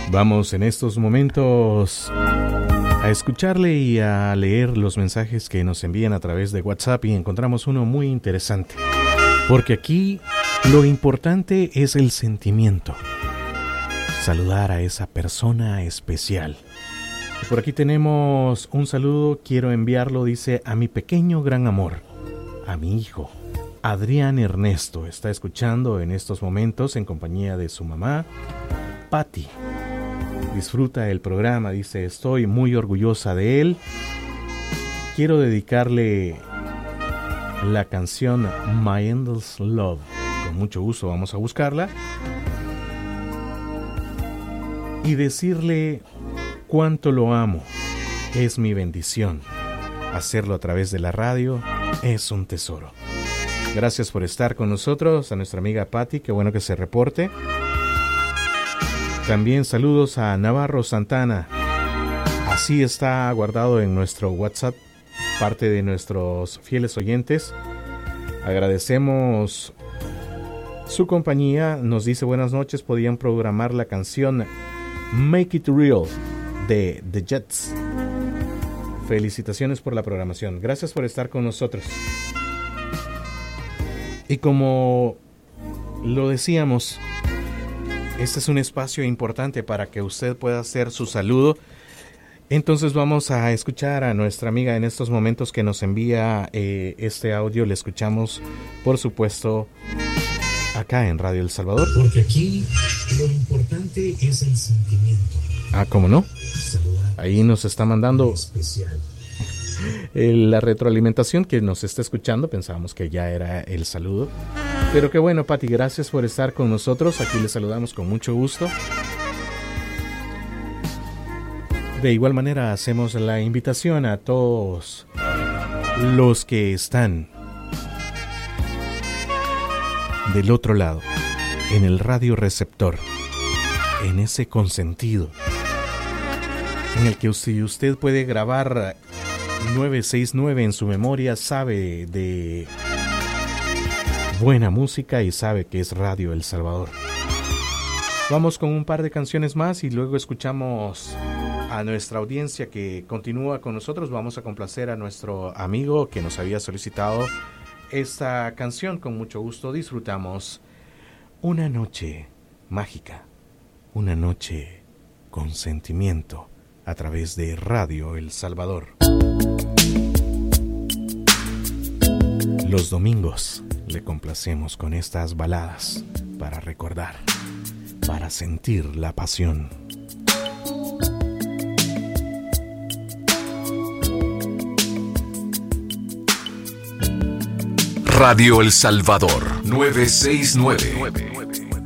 Vamos en estos momentos a escucharle y a leer los mensajes que nos envían a través de WhatsApp y encontramos uno muy interesante. Porque aquí lo importante es el sentimiento. Saludar a esa persona especial. Y por aquí tenemos un saludo, quiero enviarlo, dice, a mi pequeño gran amor, a mi hijo, Adrián Ernesto. Está escuchando en estos momentos en compañía de su mamá, Patti. Disfruta el programa, dice, estoy muy orgullosa de él. Quiero dedicarle la canción My Endless Love. Con mucho gusto vamos a buscarla. Y decirle cuánto lo amo. Es mi bendición. Hacerlo a través de la radio es un tesoro. Gracias por estar con nosotros, a nuestra amiga Patti, qué bueno que se reporte. También saludos a Navarro Santana. Así está guardado en nuestro WhatsApp, parte de nuestros fieles oyentes. Agradecemos su compañía. Nos dice buenas noches, podían programar la canción Make It Real de The Jets. Felicitaciones por la programación. Gracias por estar con nosotros. Y como lo decíamos, este es un espacio importante para que usted pueda hacer su saludo. Entonces vamos a escuchar a nuestra amiga en estos momentos que nos envía este audio. Le escuchamos, por supuesto, acá en Radio El Salvador. Porque aquí lo importante es el sentimiento. Ah, ¿cómo no? Ahí nos está mandando la retroalimentación que nos está escuchando. Pensábamos que ya era el saludo. Pero qué bueno, Patti, gracias por estar con nosotros. Aquí le saludamos con mucho gusto. De igual manera hacemos la invitación a todos los que están del otro lado, en el radio receptor, en ese consentido, en el que usted puede grabar 969 en su memoria, sabe de buena música y sabe que es Radio El Salvador. Vamos con un par de canciones más y luego escuchamos a nuestra audiencia que continúa con nosotros. Vamos a complacer a nuestro amigo que nos había solicitado esta canción. Con mucho gusto disfrutamos Una noche mágica, una noche con sentimiento, a través de Radio El Salvador. Los domingos le complacemos con estas baladas para recordar, para sentir la pasión. Radio El Salvador 969.